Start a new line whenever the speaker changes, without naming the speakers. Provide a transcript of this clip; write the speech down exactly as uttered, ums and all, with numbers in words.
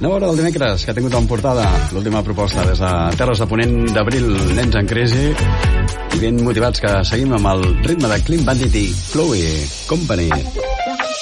nou hora del dimecres, que ha tingut en portada l'última proposta des de Terres de Ponent d'Abril, Nens en Crisi, i ben motivats que seguim amb el ritme de Clean Bandit i Chloe Company.